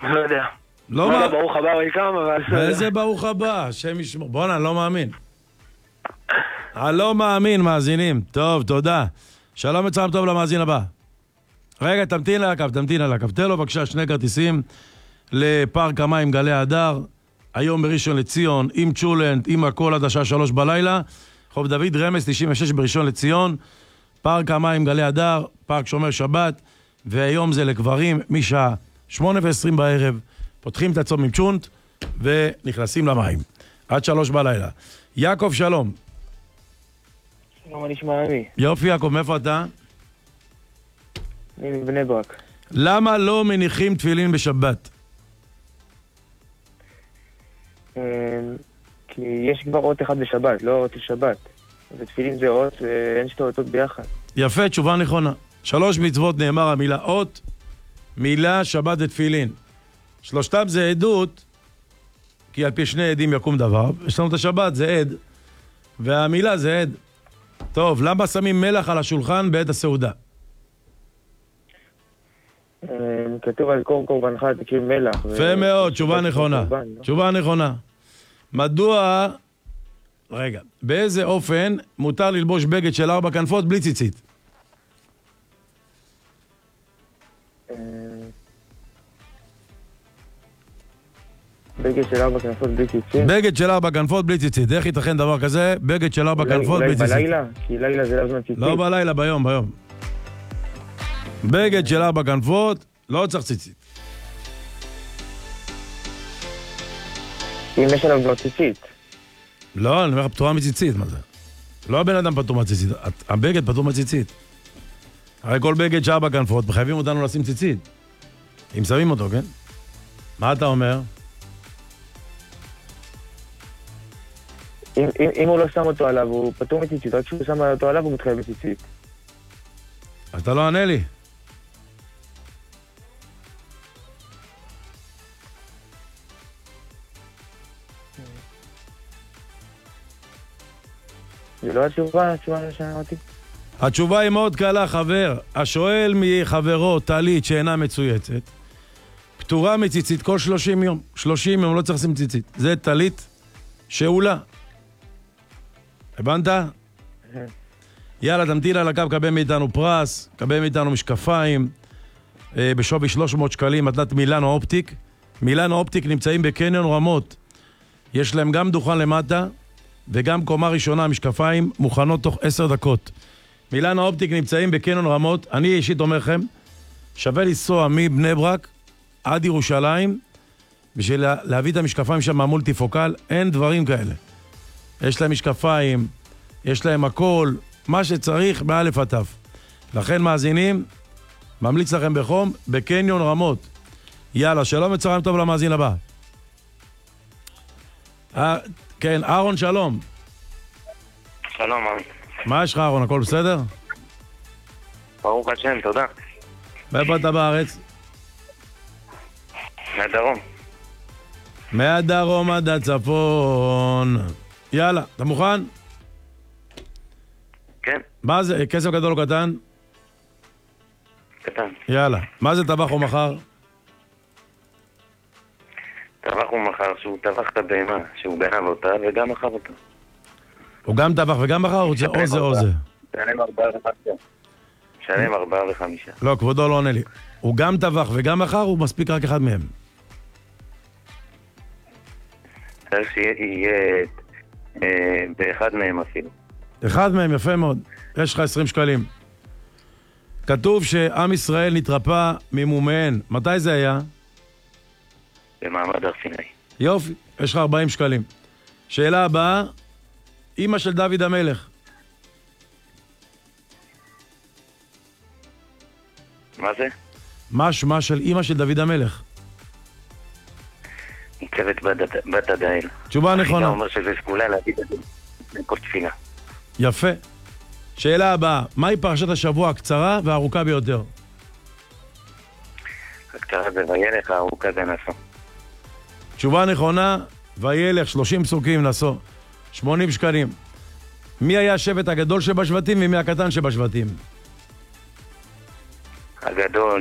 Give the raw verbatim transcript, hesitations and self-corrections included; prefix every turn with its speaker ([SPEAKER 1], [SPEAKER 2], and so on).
[SPEAKER 1] לא יודע.
[SPEAKER 2] לא
[SPEAKER 1] לא
[SPEAKER 2] מה...
[SPEAKER 1] יודע, ברוך הבא ויקם, אבל...
[SPEAKER 2] איזה ברוך הבא, השם ישמור. בוא'נה, אני לא מאמין. אני לא מאמין, מאזינים. טוב, תודה. שלום וצהריים טוב למאזין הבא. רגע, תמתין על הקו, תמתין על הקו. תן לו בבקשה שני כרטיסים לפארק המים גלי הדר, היום בראשון לציון, עם צ'ולנט, עם הכל עד השעה שלוש בלילה. חוב דוד רמז תשעים ושש בראשון לציון, פארק המים גלי הדר, פארק שומר שבת, והיום זה לגברים משעה שמונה ועשרים בערב, פותחים את הצום עם צ'ונט ונכנסים למים. עד שלוש בלילה. יעקב, שלום.
[SPEAKER 1] שלום, מה נשמע לי?
[SPEAKER 2] יופי, יעקב, מאיפה אתה?
[SPEAKER 1] אני מבני ברק.
[SPEAKER 2] למה לא מניחים תפילין בשבת?
[SPEAKER 1] כי יש כבר אות אחד בשבת, לא אות לשבת. ותפילין זה אות, ואין שתי אותות ביחד.
[SPEAKER 2] יפה, תשובה נכונה. שלוש מצוות נאמר המילה אות, מילה, שבת ותפילין. שלושתם זה עדות, כי על פי שני עדים יקום דבר. יש לנו את השבת, זה עד, והמילה זה עד. טוב, למה שמים מלח על השולחן בעת הסעודה?
[SPEAKER 1] כתוב על קור קורבנך תקריב מלח.
[SPEAKER 2] יפה מאוד, תשובה נכונה. תשובה נכונה. מדוע, רגע, באיזה אופן מותר ללבוש בגד של ארבע כנפות בלי ציצית?
[SPEAKER 1] בגד של ארבע כנפות בלי ציצית?
[SPEAKER 2] בגד של ארבע כנפות בלי ציצית. איך ייתכן דבר כזה? בגד של ארבע כנפות בלי ציצית.
[SPEAKER 1] אולי בלילה? כי לילה זה לא זמן ציצית.
[SPEAKER 2] לא בלילה, ביום, ביום. בגד של ארבע כנפות, לא צריך ציצית.
[SPEAKER 1] אם יש עליו כבר ציצית.
[SPEAKER 2] לא, אני אומר לך פטורה מציצית, מה זה? לא הבן אדם פטור מציצית, הבגד פטור מציצית. הרי כל בגד שארבע כנפות, מחייבים אותנו לשים ציצית. אם שמים אותו, כן? מה אתה אומר?
[SPEAKER 1] אם, אם, אם הוא לא שם אותו עליו, הוא פטור מציצית, רק כשהוא שם אותו עליו, הוא מתחייב מציצית.
[SPEAKER 2] אתה לא ענה לי.
[SPEAKER 1] זה לא התשובה, התשובה שאמרתי.
[SPEAKER 2] התשובה היא מאוד קלה, חבר. השואל מחברו טלית שאינה מצויצת, פטורה מציצית כל שלושים יום. שלושים יום לא צריך לשים ציצית. זה טלית שאולה. הבנת? יאללה, תמתין על הקו, קבל מאיתנו פרס, קבל מאיתנו משקפיים, אה, בשווי שלוש מאות שקלים, מתנת מילאנו אופטיק. מילאנו אופטיק נמצאים בקניון רמות. יש להם גם דוכן למטה, וגם קומה ראשונה, משקפיים, מוכנות תוך עשר דקות. מילאנו אופטיק נמצאים בקניון רמות. אני אישית אומר לכם, שווה לנסוע מבני ברק עד ירושלים, בשביל להביא את המשקפיים שם מהמולטיפוקל. אין דברים כאלה. יש להם משקפיים, יש להם הכל, מה שצריך מאלף עד תף. לכן מאזינים, ממליץ לכם בחום, בקניון רמות. יאללה, שלום וצהריים טוב למאזין הבא. אה, כן, אהרון, שלום.
[SPEAKER 3] שלום, אבי.
[SPEAKER 2] מה יש לך, אהרון? הכל בסדר?
[SPEAKER 3] ברוך השם, תודה.
[SPEAKER 2] מאיפה אתה בארץ?
[SPEAKER 3] מהדרום.
[SPEAKER 2] מהדרום עד הצפון. יאללה, אתה מוכן?
[SPEAKER 3] כן.
[SPEAKER 2] מה זה, כסף גדול או קטן?
[SPEAKER 3] קטן.
[SPEAKER 2] יאללה. מה זה טבח או מחר?
[SPEAKER 3] טבח הוא מחר, שהוא טבח את הבהמה, שהוא גנב אותה וגם מחר אותה.
[SPEAKER 2] הוא גם טבח וגם מחר? או זה או זה או זה?
[SPEAKER 3] שלם ארבעה וחמישה. שלם ארבעה וחמישה.
[SPEAKER 2] לא, כבודו לא עונה לי. הוא גם טבח וגם מחר, הוא מספיק רק אחד מהם.
[SPEAKER 3] צריך שיהיה אה, באחד מהם אפילו.
[SPEAKER 2] אחד מהם, יפה מאוד. יש לך עשרים שקלים. כתוב שעם ישראל נתרפא ממומיהן. מתי זה היה?
[SPEAKER 3] במעמד הר סיני.
[SPEAKER 2] יופי, יש לך ארבעים שקלים. שאלה הבאה, אמא של דוד המלך.
[SPEAKER 3] מה זה?
[SPEAKER 2] מה שמה של אמא של דוד המלך?
[SPEAKER 3] ניצבת בת הדאל.
[SPEAKER 2] תשובה נכונה.
[SPEAKER 3] אתה אומר שזה סגולה להגיד את זה לכל תפילה.
[SPEAKER 2] יפה. שאלה הבאה, מהי פרשת השבוע הקצרה והארוכה ביותר?
[SPEAKER 3] הקצרה זה וילך, הארוכה זה נשוא.
[SPEAKER 2] תשובה נכונה, וילך, שלושים פסוקים נשוא, שמונים שקלים. מי היה השבט הגדול שבשבטים ומי הקטן שבשבטים?
[SPEAKER 3] הגדול